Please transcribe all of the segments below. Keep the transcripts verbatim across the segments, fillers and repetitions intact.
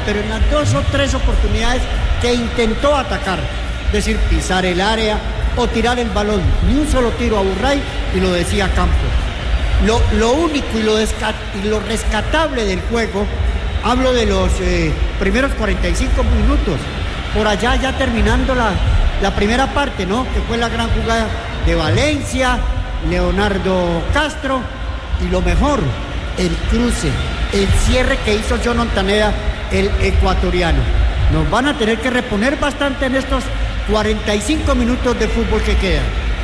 pero en las dos o tres oportunidades que intentó atacar, es decir, pisar el área o tirar el balón, ni un solo tiro a Burray, y lo decía Campos. Lo, lo único y lo, desca- y lo rescatable del juego, hablo de los eh, primeros cuarenta y cinco minutos, por allá ya terminando la, la primera parte, ¿no? Que fue la gran jugada de Valencia, Leonardo Castro, y lo mejor, el cruce, el cierre que hizo John Ontaneda, el ecuatoriano. Nos van a tener que reponer bastante en estos cuarenta y cinco minutos de fútbol que quedan.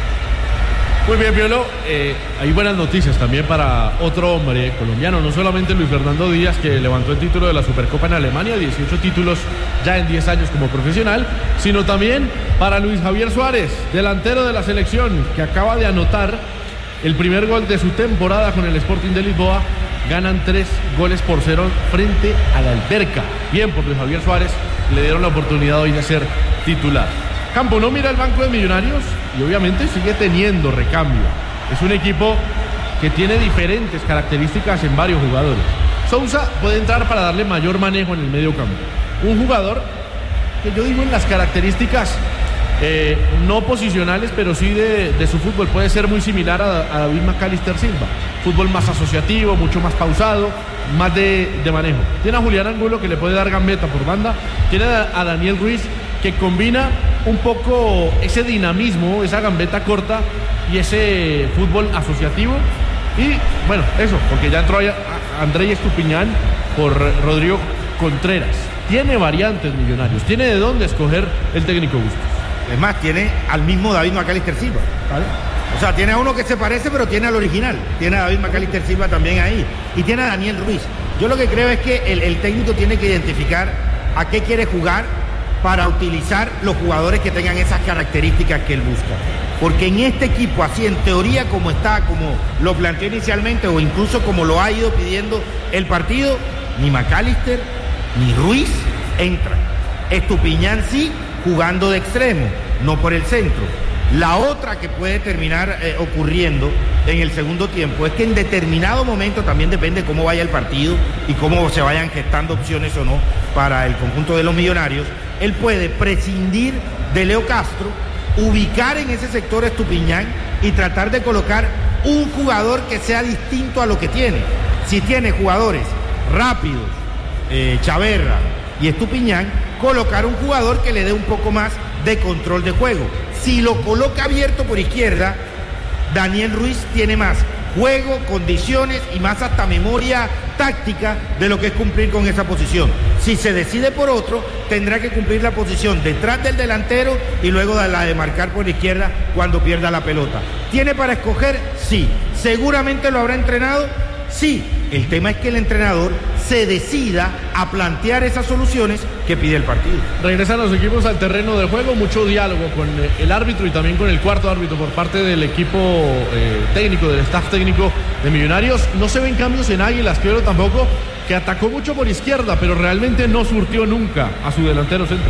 Muy bien, Piolo, eh, hay buenas noticias también para otro hombre colombiano, no solamente Luis Fernando Díaz, que levantó el título de la Supercopa en Alemania, dieciocho títulos ya en diez años como profesional, sino también para Luis Javier Suárez, delantero de la selección, que acaba de anotar el primer gol de su temporada con el Sporting de Lisboa. Ganan tres goles por cero frente a la Alberca. Bien por Luis Javier Suárez, le dieron la oportunidad hoy de ser titular. Campo no mira el banco de Millonarios y obviamente sigue teniendo recambio. Es un equipo que tiene diferentes características en varios jugadores. Sousa puede entrar para darle mayor manejo en el medio campo. Un jugador que yo digo en las características eh, no posicionales, pero sí de, de su fútbol, puede ser muy similar a, a David McAllister Silva. Fútbol más asociativo, mucho más pausado, más de, de manejo. Tiene a Julián Angulo, que le puede dar gambeta por banda. Tiene a, a Daniel Ruiz, que combina un poco ese dinamismo, esa gambeta corta y ese fútbol asociativo. Y bueno, eso, porque ya entró a Andrei Estupiñán por Rodrigo Contreras. Tiene variantes Millonarios, tiene de dónde escoger el técnico Bustos. Es más, tiene al mismo David McAllister Silva, ¿vale? O sea, tiene a uno que se parece, pero tiene al original. Tiene a David McAllister Silva también ahí. Y tiene a Daniel Ruiz. Yo lo que creo es que el, el técnico tiene que identificar a qué quiere jugar para utilizar los jugadores que tengan esas características que él busca. Porque en este equipo, así en teoría como está, como lo planteó inicialmente, o incluso como lo ha ido pidiendo el partido, ni McAllister ni Ruiz entran. Estupiñán sí, jugando de extremo, no por el centro. La otra que puede terminar eh, ocurriendo en el segundo tiempo es que en determinado momento, también depende cómo vaya el partido y cómo se vayan gestando opciones o no para el conjunto de los Millonarios, él puede prescindir de Leo Castro, ubicar en ese sector a Estupiñán y tratar de colocar un jugador que sea distinto a lo que tiene. Si tiene jugadores rápidos, eh, Chaverra y Estupiñán, colocar un jugador que le dé un poco más de control de juego. Si lo coloca abierto por izquierda, Daniel Ruiz tiene más juego, condiciones y más hasta memoria táctica de lo que es cumplir con esa posición. Si se decide por otro, tendrá que cumplir la posición detrás del delantero y luego la de marcar por izquierda cuando pierda la pelota. ¿Tiene para escoger? Sí. ¿Seguramente lo habrá entrenado? Sí. El tema es que el entrenador se decida a plantear esas soluciones que pide el partido. Regresan los equipos al terreno de juego, mucho diálogo con el árbitro y también con el cuarto árbitro por parte del equipo eh, técnico, del staff técnico de Millonarios. No se ven cambios en Águilas, creo tampoco, que atacó mucho por izquierda, pero realmente no surtió nunca a su delantero centro.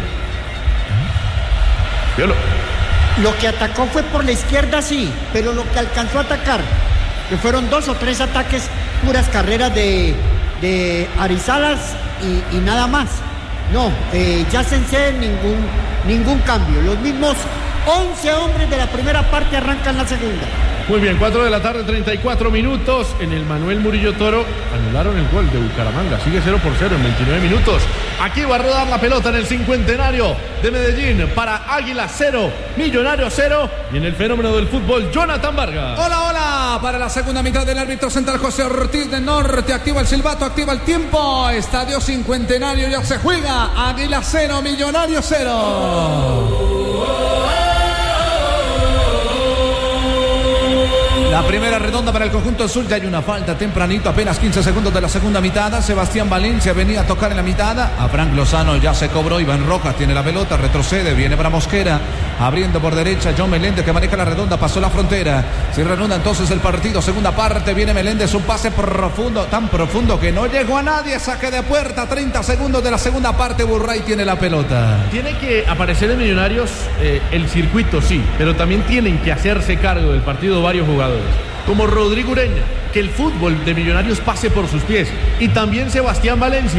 Violo. Lo que atacó fue por la izquierda, sí, pero lo que alcanzó a atacar, que fueron dos o tres ataques, puras carreras de, de Arizalas y, y nada más. No, eh, ya Sensei ningún, ningún cambio. Los mismos once hombres de la primera parte arrancan la segunda. Muy bien, cuatro de la tarde, treinta y cuatro minutos. En el Manuel Murillo Toro anularon el gol de Bucaramanga. Sigue cero por cero en veintinueve minutos. Aquí va a rodar la pelota en el cincuentenario de Medellín para Águila cero, Millonarios cero. Y en el fenómeno del fútbol, Jonathan Vargas. Hola, hola. Para la segunda mitad del árbitro central José Ortiz de Norte. Activa el silbato, activa el tiempo. Estadio Cincuentenario ya se juega. Águila cero, Millonarios cero. La primera redonda para el conjunto azul. Ya hay una falta tempranito, apenas quince segundos de la segunda mitad. Sebastián Valencia venía a tocar en la mitad. A Frank Lozano ya se cobró. Iván Rojas tiene la pelota, retrocede, viene para Mosquera. Abriendo por derecha, John Meléndez que maneja la redonda, pasó la frontera. Se reanuda entonces el partido. Segunda parte, viene Meléndez, un pase profundo, tan profundo que no llegó a nadie. Saque de puerta, treinta segundos de la segunda parte. Burray tiene la pelota. Tiene que aparecer en Millonarios eh, el circuito, sí, pero también tienen que hacerse cargo del partido varios jugadores, como Rodrigo Ureña, que el fútbol de Millonarios pase por sus pies, y también Sebastián Valencia,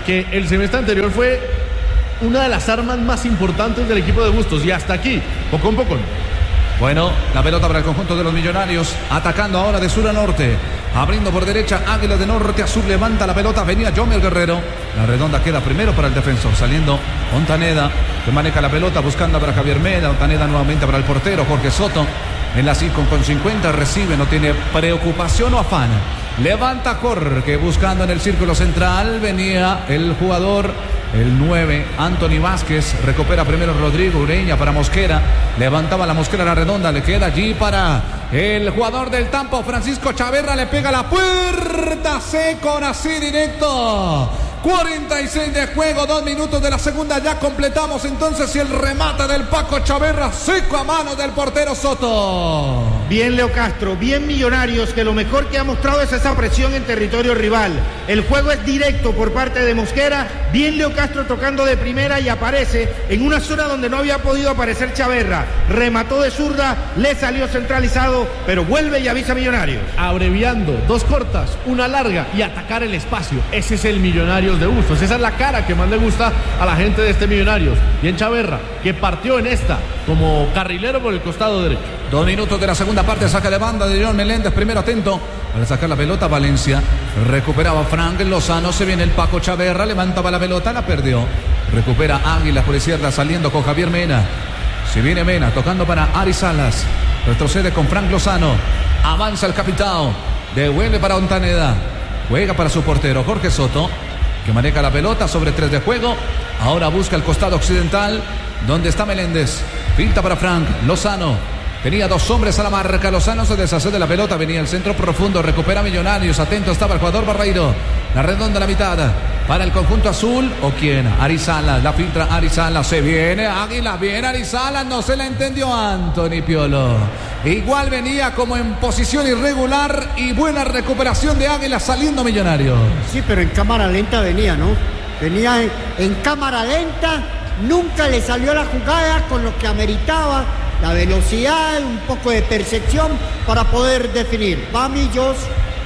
que el semestre anterior fue una de las armas más importantes del equipo de Bustos y hasta aquí, poco a poco. Bueno, la pelota para el conjunto de los Millonarios, atacando ahora de sur a norte, abriendo por derecha, Águila de norte a sur, levanta la pelota, venía Jomer Guerrero, la redonda queda primero para el defensor, saliendo Ontaneda, que maneja la pelota, buscando para Javier Mena, Ontaneda nuevamente para el portero, Jorge Soto, en la cinco con cincuenta, recibe, no tiene preocupación o afán, levanta Jorge, buscando en el círculo central, venía el jugador, el nueve, Anthony Vázquez, recupera primero Rodrigo Ureña para Mosquera, levantaba la Mosquera a la redonda, le queda allí para el jugador del Tampo, Francisco Chaverra, le pega la puerta, seco, así directo, cuarenta y seis de juego, dos minutos de la segunda, ya completamos entonces y el remate del Paco Chaverra, seco a mano del portero Soto. Bien Leo Castro, bien Millonarios, que lo mejor que ha mostrado es esa presión en territorio rival. El juego es directo por parte de Mosquera, bien Leo Castro tocando de primera y aparece en una zona donde no había podido aparecer Chaverra. Remató de zurda, le salió centralizado, pero vuelve y avisa Millonarios. Abreviando, dos cortas, una larga y atacar el espacio. Ese es el Millonarios de Bustos, esa es la cara que más le gusta a la gente de este Millonarios. Bien Chaverra, que partió en esta como carrilero por el costado derecho. Dos minutos de la segunda parte, saca de banda de John Meléndez, primero atento para sacar la pelota, Valencia, recuperaba Frank Lozano, se viene el Paco Chaverra, levantaba la pelota, la perdió, recupera Águilas por izquierda, saliendo con Javier Mena, se viene Mena, tocando para Ari Salas, retrocede con Frank Lozano, avanza el capitán, devuelve para Ontaneda, juega para su portero Jorge Soto, que maneja la pelota sobre tres de juego, ahora busca el costado occidental, donde está Meléndez, pinta para Frank Lozano, tenía dos hombres a la marca, Lozano se deshace de la pelota, venía el centro profundo, recupera Millonarios, atento estaba el jugador Barreiro, la redonda a la mitad, para el conjunto azul, ¿o quién? Arizala, la filtra Arizala, se viene Águila, bien Arizala, no se la entendió Anthony Piolo, igual venía como en posición irregular y buena recuperación de Águila saliendo Millonarios. Sí, pero en cámara lenta venía, ¿no? Venía en, en cámara lenta, nunca le salió la jugada con lo que ameritaba la velocidad, un poco de percepción para poder definir. Va Millos.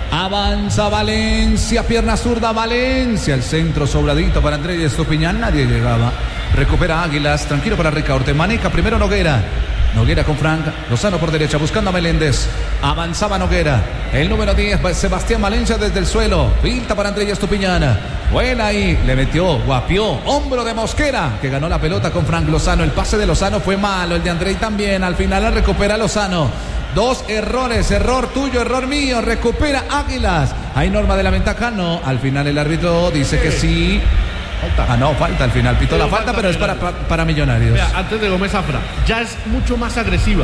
Avanza Valencia, pierna zurda Valencia, el centro sobradito para Andrés Estupiñán, nadie llegaba. Recupera Águilas, tranquilo para Ricaurte, maneja primero Noguera. Noguera con Frank, Lozano por derecha, buscando a Meléndez. Avanzaba Noguera, el número diez, Sebastián Valencia desde el suelo. Pinta para Andrés Estupiñán. Buena ahí, le metió, guapió, hombro de Mosquera, que ganó la pelota con Frank Lozano. El pase de Lozano fue malo, el de Andrei también. Al final la recupera Lozano. Dos errores, error tuyo, error mío. Recupera Águilas. ¿Hay norma de la ventaja? No. Al final el árbitro dice que sí. Falta. Ah, no, falta al final. Pitó la falta, pero es para, para, para Millonarios. Vea, antes de Gómez Zafra, ya es mucho más agresiva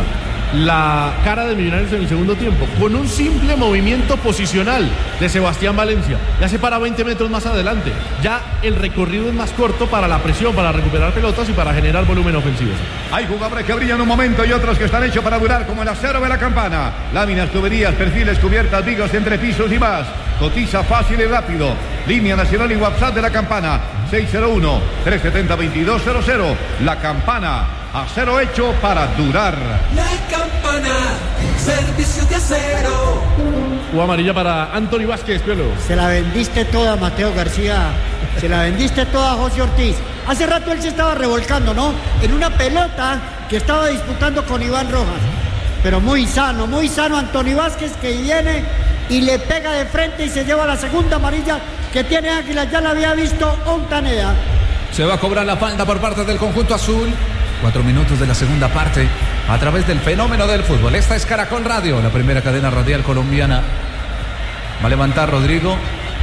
la cara de Millonarios en el segundo tiempo, con un simple movimiento posicional de Sebastián Valencia. Ya se para veinte metros más adelante. Ya el recorrido es más corto para la presión, para recuperar pelotas y para generar volumen ofensivo. Hay jugadores que brillan un momento y otros que están hechos para durar, como el acero de la Campana. Láminas, tuberías, perfiles, cubiertas, vigas, entrepisos y más. Cotiza fácil y rápido. Línea nacional y WhatsApp de la Campana. seis cero uno, tres siete cero, dos dos cero cero. La Campana. Acero hecho para durar. La Campana, servicio de acero. O amarilla para Anthony Vázquez, Piolo. Se la vendiste toda, Mateo García. Se la vendiste toda, José Ortiz. Hace rato él se estaba revolcando, ¿no? En una pelota que estaba disputando con Iván Rojas. Pero muy sano, muy sano Anthony Vázquez, que viene y le pega de frente y se lleva la segunda amarilla que tiene Águila. Ya la había visto Ontaneda. Se va a cobrar la falta por parte del conjunto azul. Cuatro minutos de la segunda parte a través del fenómeno del fútbol. Esta es Caracol Radio, la primera cadena radial colombiana. Va a levantar Rodrigo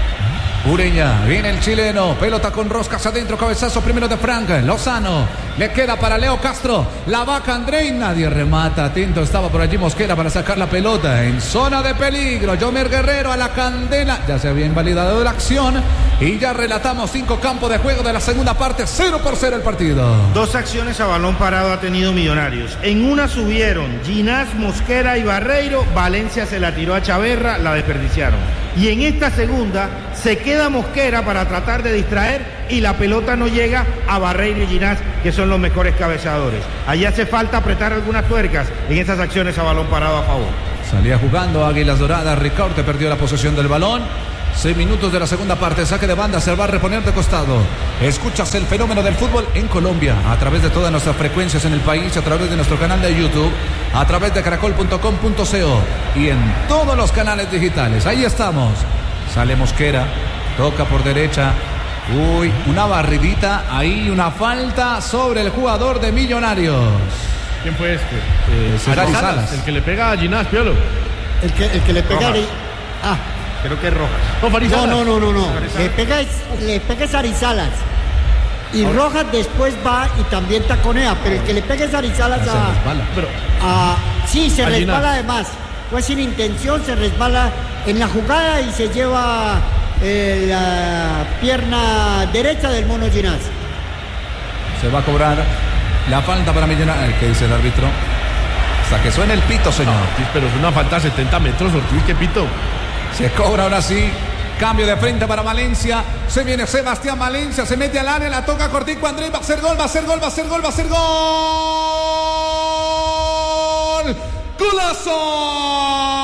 Ureña, viene el chileno, pelota con roscas adentro, cabezazo primero de Frank Lozano, le queda para Leo Castro, la vaca Andrei, nadie remata, atento estaba por allí Mosquera para sacar la pelota en zona de peligro. Jomer Guerrero a la candela, ya se había invalidado la acción y ya relatamos cinco campos de juego de la segunda parte, cero por cero el partido. Dos acciones a balón parado ha tenido Millonarios. En una subieron Ginás, Mosquera y Barreiro, Valencia se la tiró a Chaverra, la desperdiciaron. Y en esta segunda se queda Mosquera para tratar de distraer y la pelota no llega a Barreiro y Ginás, que son los mejores cabezadores. Allí hace falta apretar algunas tuercas en esas acciones a balón parado a favor. Salía jugando Águilas Doradas, Ricaurte perdió la posesión del balón. Seis minutos de la segunda parte, saque de banda, se va a reponer de costado. Escuchas el fenómeno del fútbol en Colombia, a través de todas nuestras frecuencias en el país, a través de nuestro canal de YouTube, a través de caracol punto com punto co y en todos los canales digitales. Ahí estamos. Sale Mosquera, toca por derecha. Uy, una barridita, ahí una falta sobre el jugador de Millonarios. ¿Quién fue este? Eh, César Salas, Salas. el que le pega a Ginás, Piolo. El que, el que le pega... Rojas. Ah, Creo que es Rojas. No, Farid no, Salas. no, no, no, no. Le pega, es- le pega es Arizalas. Y Rojas después va y también taconea, pero el que le pega es Arizalas Se a... resbala. Pero a- sí, se A resbala Ginás. además. Fue sin intención, se resbala en la jugada y se lleva eh, la pierna derecha del mono Ginás. Se va a cobrar la falta para Millonarios. ¿Qué dice el árbitro? Hasta que suene el pito, señor. Ortiz, pero es una falta a setenta metros, Ortiz, qué pito. Se cobra ahora sí. Cambio de frente para Valencia. Se viene Sebastián Valencia. Se mete al área. La toca Cortico. Andrés va a hacer gol. Va a hacer gol. Va a hacer gol. Va a hacer gol. ¡Golazo!